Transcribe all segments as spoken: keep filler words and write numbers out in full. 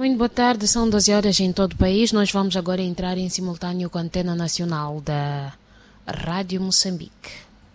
Muito boa tarde, são doze horas em todo o país. Nós vamos agora entrar em simultâneo com a antena nacional da Rádio Moçambique.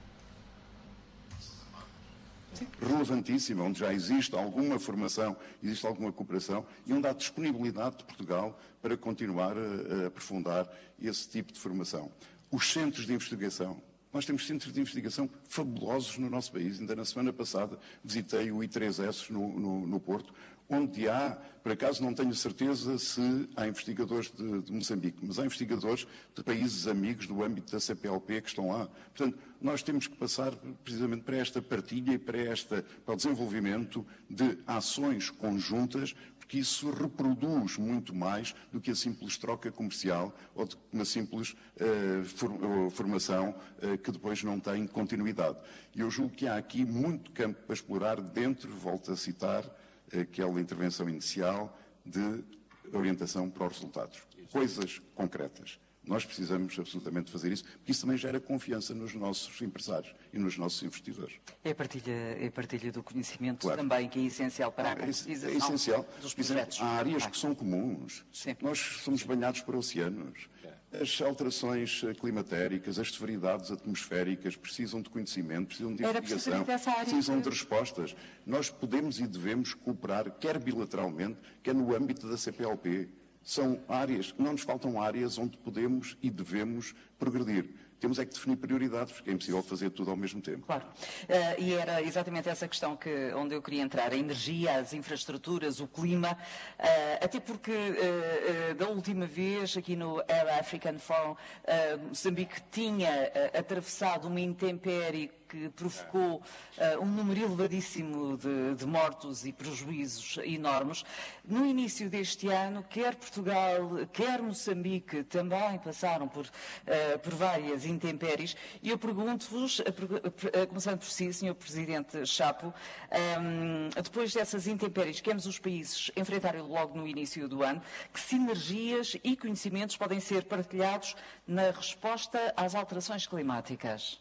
Relevantíssima, onde já existe alguma formação, existe alguma cooperação e onde há disponibilidade de Portugal para continuar a, a aprofundar esse tipo de formação. Os centros de investigação. Nós temos centros de investigação fabulosos no nosso país. Ainda na semana passada visitei o I três S no, no, no Porto, onde há, por acaso não tenho certeza se há investigadores de, de Moçambique, mas há investigadores de países amigos do âmbito da C P L P que estão lá. Portanto, nós temos que passar precisamente para esta partilha e para, esta, para o desenvolvimento de ações conjuntas, porque isso reproduz muito mais do que a simples troca comercial ou de uma simples uh, for, uh, formação uh, que depois não tem continuidade. E eu julgo que há aqui muito campo para explorar dentro, volto a citar, aquela intervenção inicial de orientação para os resultados. Coisas concretas. Nós precisamos absolutamente fazer isso, porque isso também gera confiança nos nossos empresários e nos nossos investidores. É a partilha, é a partilha do conhecimento claro. Também, que é essencial para a concretização é, é essencial. dos projetos. Há áreas que são comuns. Sim. Nós somos banhados por oceanos. As alterações climatéricas, as severidades atmosféricas precisam de conhecimento, precisam de investigação, precisam de respostas. Nós podemos e devemos cooperar, quer bilateralmente, quer no âmbito da C P L P. São áreas, não nos faltam áreas onde podemos e devemos progredir. Temos é que definir prioridades, porque é impossível fazer tudo ao mesmo tempo. Claro. Uh, e era exatamente essa questão que, onde eu queria entrar. A energia, as infraestruturas, o clima. Uh, até porque, uh, uh, da última vez, aqui no Air African Forum, uh, Moçambique tinha uh, atravessado uma intempérie que provocou uh, um número elevadíssimo de, de mortos e prejuízos enormes. No início deste ano, quer Portugal, quer Moçambique, também passaram por, uh, por várias intempéries. E eu pergunto-vos, começando por si, senhor Presidente Chapo, um, depois dessas intempéries que ambos os países enfrentaram logo no início do ano, que sinergias e conhecimentos podem ser partilhados na resposta às alterações climáticas?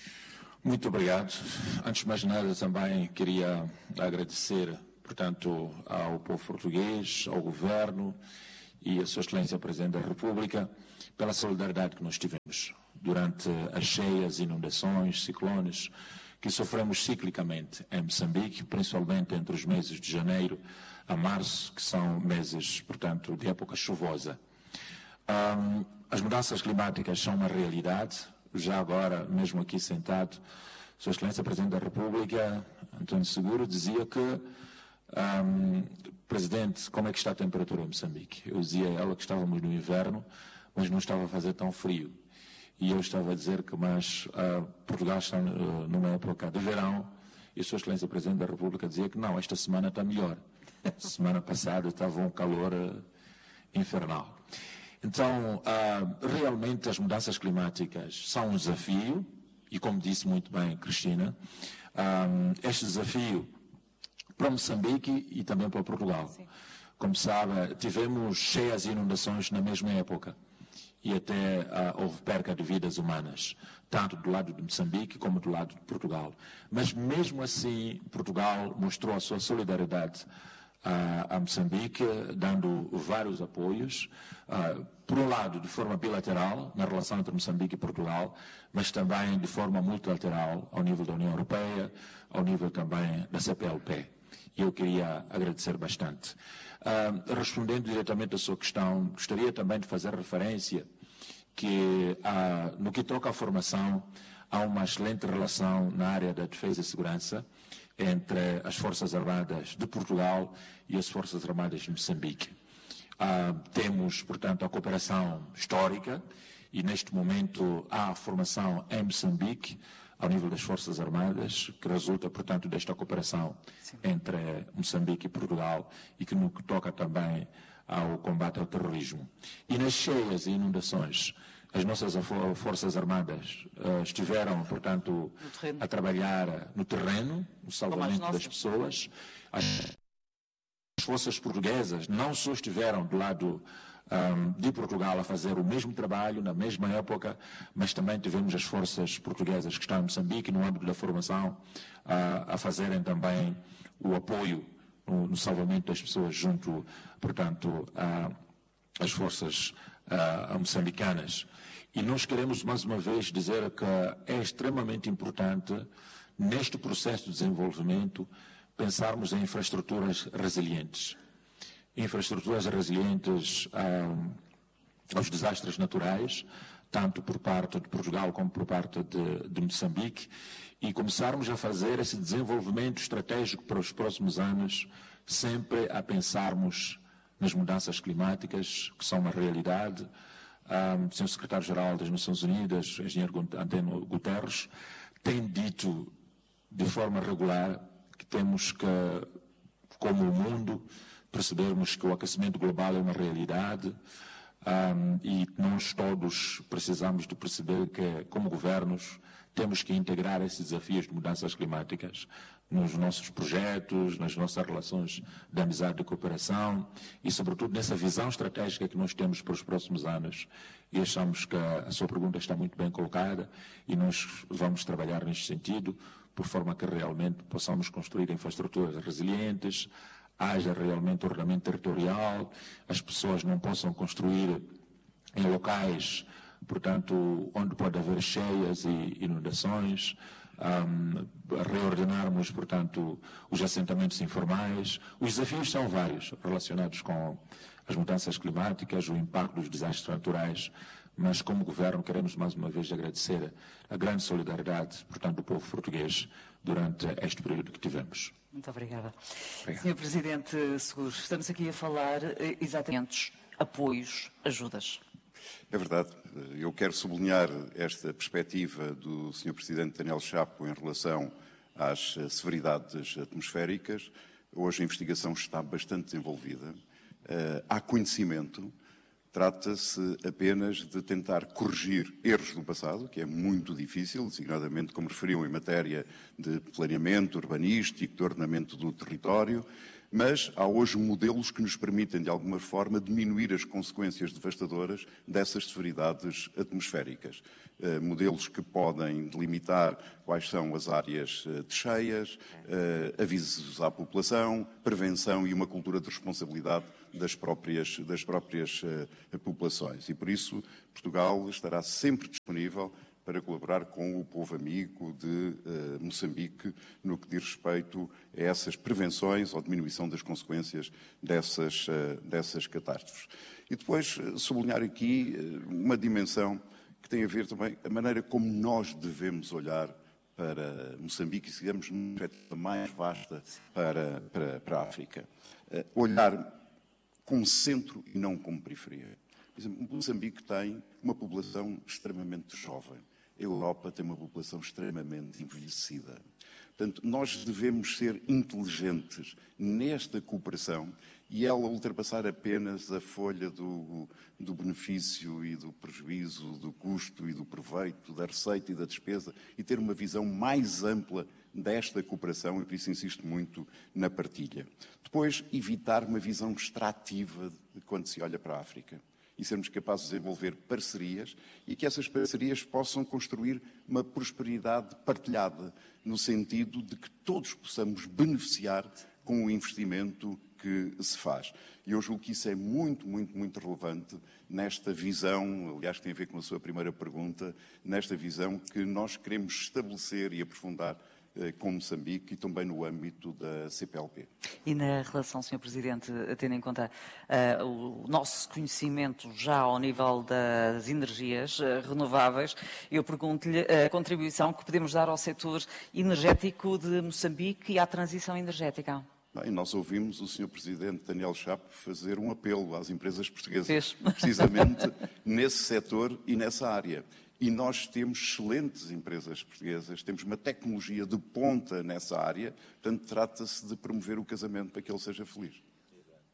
Muito obrigado. Antes de mais nada, também queria agradecer, portanto, ao povo português, ao Governo e à Sua Excelência Presidente da República pela solidariedade que nós tivemos durante as cheias, inundações, ciclones que sofremos ciclicamente em Moçambique, principalmente entre os meses de janeiro a março, que são meses, portanto, de época chuvosa. Um, as mudanças climáticas são uma realidade. Já agora, mesmo aqui sentado, Sua Excelência Presidente da República, António Seguro, dizia que, um, Presidente, como é que está a temperatura em Moçambique? Eu dizia a ela que estávamos no inverno, mas não estava a fazer tão frio. E eu estava a dizer que, mas uh, Portugal está uh, numa época de verão, e Sua Excelência Presidente da República dizia que não, esta semana está melhor. Semana passada estava um calor uh, infernal. Então, uh, realmente as mudanças climáticas são um desafio, e como disse muito bem Cristina, um, este desafio para Moçambique e também para Portugal. Sim. Como sabe, tivemos cheias e inundações na mesma época, e até uh, houve perca de vidas humanas, tanto do lado de Moçambique como do lado de Portugal. Mas mesmo assim, Portugal mostrou a sua solidariedade a Moçambique, dando vários apoios, uh, por um lado de forma bilateral, na relação entre Moçambique e Portugal, mas também de forma multilateral, ao nível da União Europeia, ao nível também da C P L P. E eu queria agradecer bastante. Uh, respondendo diretamente à sua questão, gostaria também de fazer referência que, uh, no que toca à formação, há uma excelente relação na área da defesa e segurança entre as Forças Armadas de Portugal e as Forças Armadas de Moçambique. Ah, temos, portanto, a cooperação histórica e, neste momento, há a formação em Moçambique, ao nível das Forças Armadas, que resulta, portanto, desta cooperação Sim. entre Moçambique e Portugal e que no que toca também ao combate ao terrorismo. E nas cheias e inundações, as nossas Forças Armadas uh, estiveram, portanto, a trabalhar no terreno, no salvamento das pessoas. As Forças Portuguesas não só estiveram do lado um, de Portugal a fazer o mesmo trabalho na mesma época, mas também tivemos as Forças Portuguesas que estão em Moçambique, no âmbito da formação, uh, a fazerem também o apoio no, no salvamento das pessoas junto, portanto, às forças a, a moçambicanas. E nós queremos, mais uma vez, dizer que é extremamente importante, neste processo de desenvolvimento, pensarmos em infraestruturas resilientes. Infraestruturas resilientes a, aos desastres naturais, tanto por parte de Portugal como por parte de, de Moçambique, e começarmos a fazer esse desenvolvimento estratégico para os próximos anos, sempre a pensarmos nas mudanças climáticas, que são uma realidade. Um, o senhor secretário-geral das Nações Unidas, o engenheiro António Guterres, tem dito de forma regular que temos que, como o mundo, percebermos que o aquecimento global é uma realidade. Um, e nós todos precisamos de perceber que, como governos, temos que integrar esses desafios de mudanças climáticas nos nossos projetos, nas nossas relações de amizade e cooperação e, sobretudo, nessa visão estratégica que nós temos para os próximos anos. E achamos que a sua pergunta está muito bem colocada e nós vamos trabalhar neste sentido, por forma que realmente possamos construir infraestruturas resilientes, haja realmente ordenamento territorial, as pessoas não possam construir em locais, portanto, onde pode haver cheias e inundações, um, reordenarmos, portanto, os assentamentos informais. Os desafios são vários, relacionados com as mudanças climáticas, o impacto dos desastres naturais, mas como Governo queremos mais uma vez agradecer a grande solidariedade, portanto, do povo português durante este período que tivemos. Muito obrigada. Obrigado. senhor Presidente Seguros, estamos aqui a falar exatamente apoios, ajudas. É verdade. Eu quero sublinhar esta perspectiva do senhor Presidente Daniel Chapo em relação às severidades atmosféricas. Hoje a investigação está bastante desenvolvida. Há conhecimento. Trata-se apenas de tentar corrigir erros do passado, que é muito difícil, designadamente, como referiam, em matéria de planeamento urbanístico, de ordenamento do território, mas há hoje modelos que nos permitem, de alguma forma, diminuir as consequências devastadoras dessas severidades atmosféricas. Uh, modelos que podem delimitar quais são as áreas de cheias, uh, avisos à população, prevenção e uma cultura de responsabilidade das próprias, das próprias uh, populações. E, por isso, Portugal estará sempre disponível para colaborar com o povo amigo de uh, Moçambique no que diz respeito a essas prevenções ou diminuição das consequências dessas, uh, dessas catástrofes. E depois uh, sublinhar aqui uh, uma dimensão que tem a ver também a maneira como nós devemos olhar para Moçambique e, se quisermos, uma perspectiva mais vasta para, para, para a África. Uh, olhar como centro e não como periferia. Por exemplo, Moçambique tem uma população extremamente jovem. A Europa tem uma população extremamente envelhecida. Portanto, nós devemos ser inteligentes nesta cooperação e ela ultrapassar apenas a folha do, do benefício e do prejuízo, do custo e do proveito, da receita e da despesa e ter uma visão mais ampla desta cooperação e por isso insisto muito na partilha. Depois, evitar uma visão extrativa de quando se olha para a África. E sermos capazes de desenvolver parcerias e que essas parcerias possam construir uma prosperidade partilhada, no sentido de que todos possamos beneficiar com o investimento que se faz. E eu julgo que isso é muito, muito, muito relevante nesta visão, aliás, que tem a ver com a sua primeira pergunta, nesta visão que nós queremos estabelecer e aprofundar com Moçambique e também no âmbito da C P L P. E na relação, senhor Presidente, tendo em conta uh, o nosso conhecimento já ao nível das energias uh, renováveis, eu pergunto-lhe a contribuição que podemos dar ao setor energético de Moçambique e à transição energética. Bem, nós ouvimos o senhor Presidente Daniel Chapo fazer um apelo às empresas portuguesas, Fez. precisamente nesse setor e nessa área. E nós temos excelentes empresas portuguesas, temos uma tecnologia de ponta nessa área, portanto, trata-se de promover o casamento para que ele seja feliz.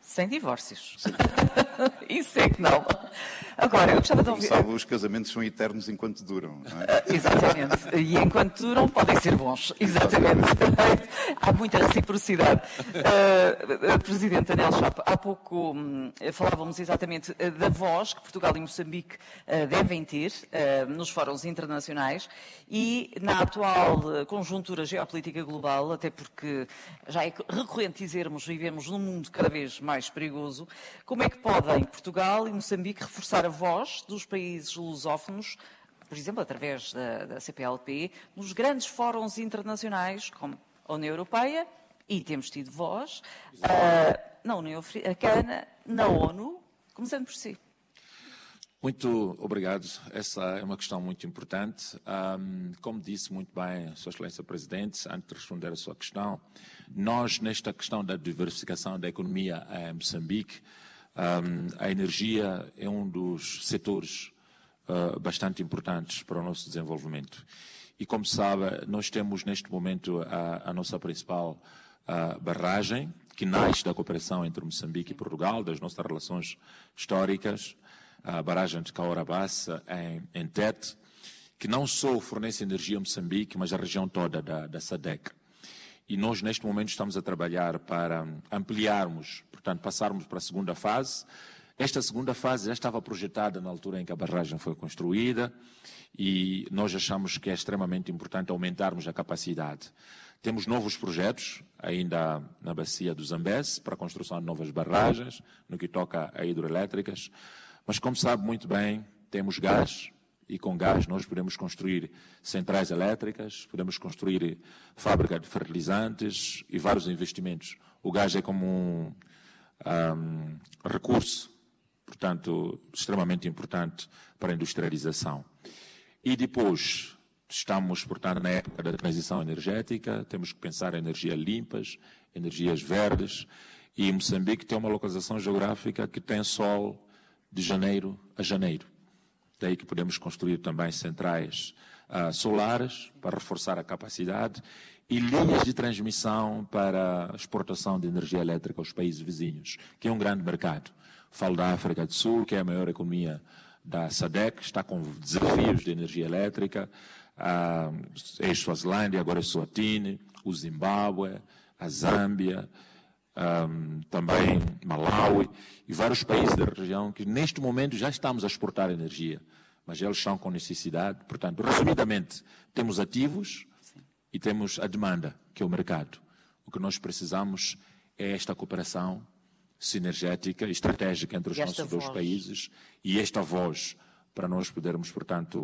Sem divórcios. Isso é que não. Agora, eu gostava de ouvir... Como sabe, os casamentos são eternos enquanto duram, não é? Exatamente. E enquanto duram, podem ser bons. Exatamente. Há muita reciprocidade. Uh, Presidente Anel Chapa, há pouco um, falávamos exatamente da voz que Portugal e Moçambique uh, devem ter uh, nos fóruns internacionais e na atual conjuntura geopolítica global, até porque já é recorrente dizermos vivemos num mundo cada vez mais perigoso, como é que podem Portugal e Moçambique reforçar a voz dos países lusófonos, por exemplo, através da, da C P L P, nos grandes fóruns internacionais, como a União Europeia, e temos tido voz, uh, na União Africana, na ONU, começando por si. Muito obrigado. Essa é uma questão muito importante. Um, como disse muito bem Sua Excelência Presidente, antes de responder a sua questão, nós, nesta questão da diversificação da economia em Moçambique, um, a energia é um dos setores uh, bastante importantes para o nosso desenvolvimento. E, como sabe, nós temos neste momento a, a nossa principal uh, barragem, que nasce da cooperação entre Moçambique e Portugal, das nossas relações históricas, a barragem de Caorabassa em, em Tete, que não só fornece energia a Moçambique, mas a região toda da, da S A D C. E nós, neste momento, estamos a trabalhar para ampliarmos, portanto, passarmos para a segunda fase. Esta segunda fase já estava projetada na altura em que a barragem foi construída e nós achamos que é extremamente importante aumentarmos a capacidade. Temos novos projetos, ainda na bacia do Zambeze, para a construção de novas barragens, no que toca a hidroelétricas. Mas, como sabe muito bem, temos gás e com gás nós podemos construir centrais elétricas, podemos construir fábrica de fertilizantes e vários investimentos. O gás é como um, um recurso, portanto, extremamente importante para a industrialização. E depois, estamos, portanto, na época da transição energética, temos que pensar em energias limpas, energias verdes, e Moçambique tem uma localização geográfica que tem sol de janeiro a janeiro. Daí que podemos construir também centrais uh, solares para reforçar a capacidade e linhas de transmissão para a exportação de energia elétrica aos países vizinhos, que é um grande mercado. Falo da África do Sul, que é a maior economia da S A D C, está com desafios de energia elétrica, uh, é a Suazilândia, agora é Suatine, o Zimbábue, a Zâmbia, Um, também Malawi e vários países da região que neste momento já estamos a exportar energia, mas eles estão com necessidade. Portanto, resumidamente, temos ativos e temos a demanda, que é o mercado. O que nós precisamos é esta cooperação sinergética e estratégica entre os nossos dois países e esta voz para nós podermos, portanto,